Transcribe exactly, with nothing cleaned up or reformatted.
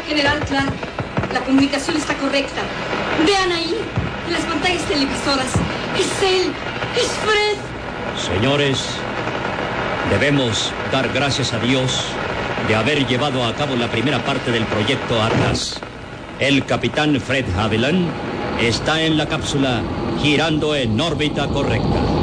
General Clark, la comunicación está correcta. Vean ahí, en las pantallas televisoras. Es él, es Fred. Señores, debemos dar gracias a Dios de haber llevado a cabo la primera parte del proyecto Atlas. El capitán Fred Haviland está en la cápsula girando en órbita correcta.